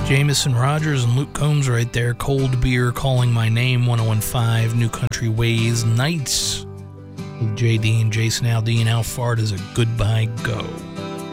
Jameson Rogers and Luke Combs right there. Cold Beer, Calling My Name, 1015, New Country Ways, Nights with JD and Jason Aldean. How far does a goodbye go?